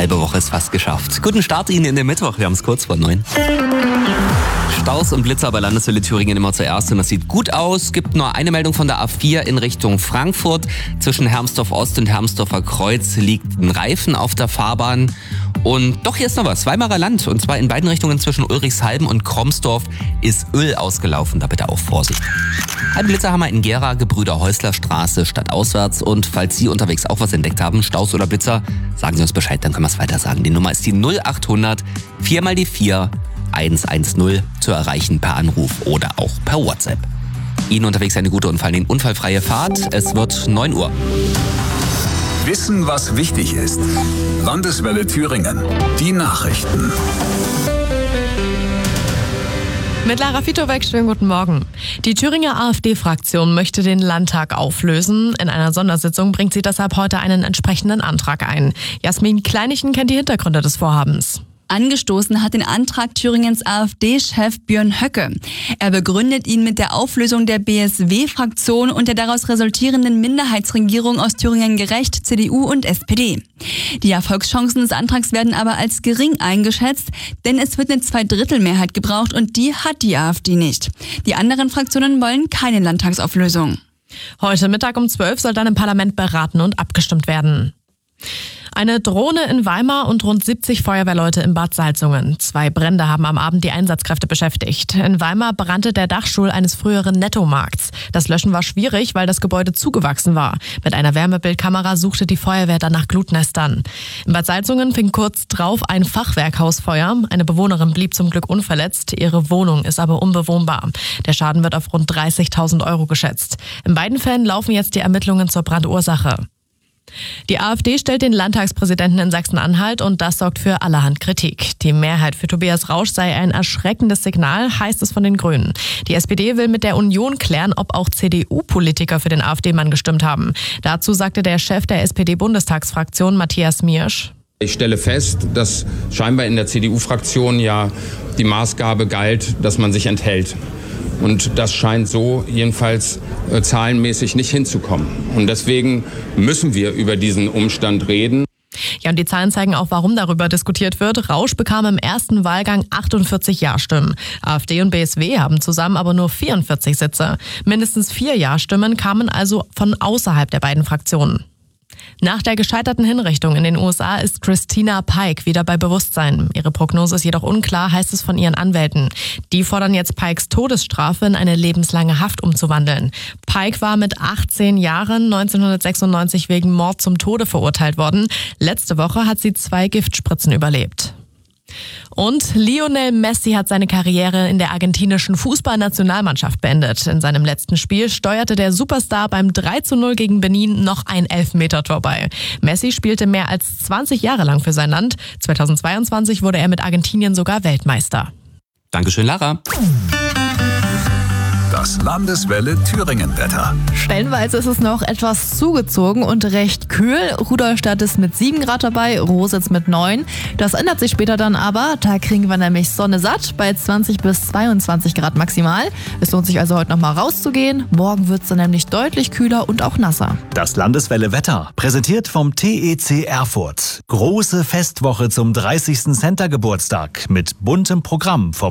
halbe Woche ist fast geschafft. Guten Start Ihnen in den Mittwoch, wir haben es kurz vor 9. Staus und Blitzer bei Landeswelle Thüringen immer zuerst und das sieht gut aus. Gibt nur eine Meldung von der A4 in Richtung Frankfurt. Zwischen Hermsdorf Ost und Hermsdorfer Kreuz liegt ein Reifen auf der Fahrbahn. Und doch, hier ist noch was. Weimarer Land, und zwar in beiden Richtungen zwischen Ulrichshalden und Kromsdorf ist Öl ausgelaufen. Da bitte auch Vorsicht. Ein Blitzerhammer in Gera, Gebrüder Häusler Straße, stadtauswärts. Und falls Sie unterwegs auch was entdeckt haben, Staus oder Blitzer, sagen Sie uns Bescheid, dann können wir es weiter sagen. Die Nummer ist die 0800 4 mal die 4 110 zu erreichen per Anruf oder auch per WhatsApp. Ihnen unterwegs eine gute und vor allem unfallfreie Fahrt. Es wird 9 Uhr. Wissen, was wichtig ist. Landeswelle Thüringen. Die Nachrichten. Mit Lara Fitowek, schönen guten Morgen. Die Thüringer AfD-Fraktion möchte den Landtag auflösen. In einer Sondersitzung bringt sie deshalb heute einen entsprechenden Antrag ein. Jasmin Kleinichen kennt die Hintergründe des Vorhabens. Angestoßen hat den Antrag Thüringens AfD-Chef Björn Höcke. Er begründet ihn mit der Auflösung der BSW-Fraktion und der daraus resultierenden Minderheitsregierung aus Thüringen Gerecht, CDU und SPD. Die Erfolgschancen des Antrags werden aber als gering eingeschätzt, denn es wird eine Zweidrittelmehrheit gebraucht und die hat die AfD nicht. Die anderen Fraktionen wollen keine Landtagsauflösung. Heute Mittag um 12 soll dann im Parlament beraten und abgestimmt werden. Eine Drohne in Weimar und rund 70 Feuerwehrleute in Bad Salzungen. 2 Brände haben am Abend die Einsatzkräfte beschäftigt. In Weimar brannte der Dachstuhl eines früheren Nettomarkts. Das Löschen war schwierig, weil das Gebäude zugewachsen war. Mit einer Wärmebildkamera suchte die Feuerwehr dann nach Glutnestern. In Bad Salzungen fing kurz drauf ein Fachwerkhaus Feuer. Eine Bewohnerin blieb zum Glück unverletzt. Ihre Wohnung ist aber unbewohnbar. Der Schaden wird auf rund 30.000 Euro geschätzt. In beiden Fällen laufen jetzt die Ermittlungen zur Brandursache. Die AfD stellt den Landtagspräsidenten in Sachsen-Anhalt und das sorgt für allerhand Kritik. Die Mehrheit für Tobias Rausch sei ein erschreckendes Signal, heißt es von den Grünen. Die SPD will mit der Union klären, ob auch CDU-Politiker für den AfD-Mann gestimmt haben. Dazu sagte der Chef der SPD-Bundestagsfraktion Matthias Miersch: Ich stelle fest, dass scheinbar in der CDU-Fraktion ja die Maßgabe galt, dass man sich enthält. Und das scheint so jedenfalls zahlenmäßig nicht hinzukommen. Und deswegen müssen wir über diesen Umstand reden. Ja, und die Zahlen zeigen auch, warum darüber diskutiert wird. Rausch bekam im ersten Wahlgang 48 Ja-Stimmen. AfD und BSW haben zusammen aber nur 44 Sitze. Mindestens 4 Ja-Stimmen kamen also von außerhalb der beiden Fraktionen. Nach der gescheiterten Hinrichtung in den USA ist Christina Pike wieder bei Bewusstsein. Ihre Prognose ist jedoch unklar, heißt es von ihren Anwälten. Die fordern jetzt Pikes Todesstrafe in eine lebenslange Haft umzuwandeln. Pike war mit 18 Jahren 1996 wegen Mord zum Tode verurteilt worden. Letzte Woche hat sie 2 Giftspritzen überlebt. Und Lionel Messi hat seine Karriere in der argentinischen Fußballnationalmannschaft beendet. In seinem letzten Spiel steuerte der Superstar beim 3:0 gegen Benin noch ein Elfmetertor bei. Messi spielte mehr als 20 Jahre lang für sein Land. 2022 wurde er mit Argentinien sogar Weltmeister. Dankeschön, Lara. Das Landeswelle Thüringen-Wetter. Stellenweise ist es noch etwas zugezogen und recht kühl. Rudolstadt ist mit 7 Grad dabei, Rositz mit 9. Das ändert sich später dann aber. Da kriegen wir nämlich Sonne satt bei 20 bis 22 Grad maximal. Es lohnt sich also heute nochmal rauszugehen. Morgen wird es dann nämlich deutlich kühler und auch nasser. Das Landeswelle Wetter, präsentiert vom TEC Erfurt. Große Festwoche zum 30. Center-Geburtstag mit buntem Programm vom